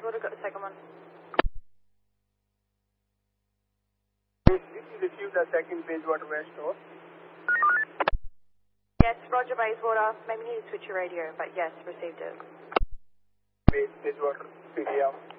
Bayswater, got the second one. Did you receive the second Bayswater West over? Yes, Roger Bayswater. Maybe you need to switch your radio, but yes, received it. Bayswater, PDM.